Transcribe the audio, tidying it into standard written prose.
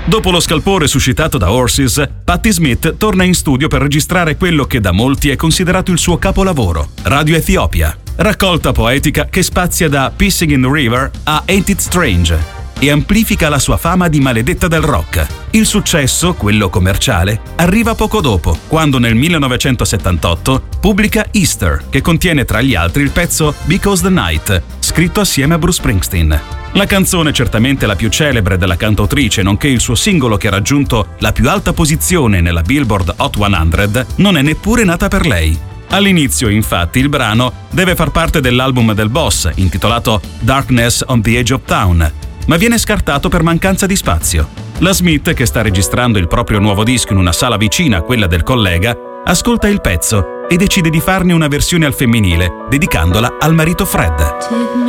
Dopo lo scalpore suscitato da Horses, Patti Smith torna in studio per registrare quello che da molti è considerato il suo capolavoro, Radio Ethiopia, raccolta poetica che spazia da Pissing in the River a Ain't It Strange e amplifica la sua fama di maledetta del rock. Il successo, quello commerciale, arriva poco dopo, quando nel 1978 pubblica Easter, che contiene tra gli altri il pezzo Because the Night, scritto assieme a Bruce Springsteen. La canzone, certamente la più celebre della cantautrice, nonché il suo singolo che ha raggiunto la più alta posizione nella Billboard Hot 100, non è neppure nata per lei. All'inizio, infatti, il brano deve far parte dell'album del boss, intitolato Darkness on the Edge of Town, ma viene scartato per mancanza di spazio. La Smith, che sta registrando il proprio nuovo disco in una sala vicina a quella del collega, ascolta il pezzo e decide di farne una versione al femminile, dedicandola al marito Fred.